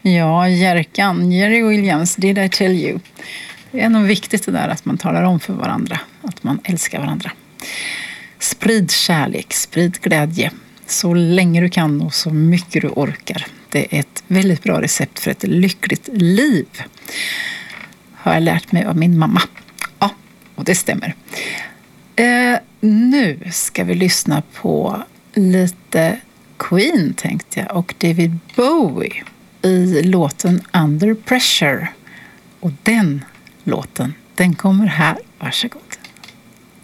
Ja, Jerkan, Jerry Williams, Did I Tell You? Det är nog viktigt det där att man talar om för varandra, att man älskar varandra. Sprid kärlek, sprid glädje, så länge du kan och så mycket du orkar. Det är ett väldigt bra recept för ett lyckligt liv. Har jag lärt mig av min mamma. Ja, och det stämmer. Nu ska vi lyssna på lite Queen, tänkte jag, och David Bowie i låten Under Pressure. Och den låten, den kommer här. Varsågod.